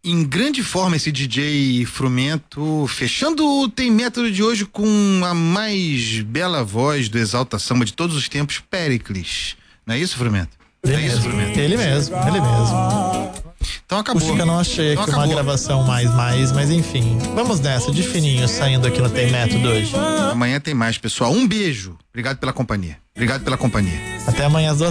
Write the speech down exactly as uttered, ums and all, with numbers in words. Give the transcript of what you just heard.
Em grande forma esse D J Frumento, fechando o Tem Método de hoje com a mais bela voz do Exalta Samba de todos os tempos, Péricles. Não é isso, Frumento? Ele Não é mesmo, isso, Frumento? ele mesmo, ele mesmo. Então acabou. Puxa, que eu não achei então aqui acabou. uma gravação mais, mais, mas enfim. Vamos nessa, de fininho, saindo aqui no Tem Método hoje. Amanhã tem mais, pessoal. Um beijo. Obrigado pela companhia. Obrigado pela companhia. Até amanhã às duas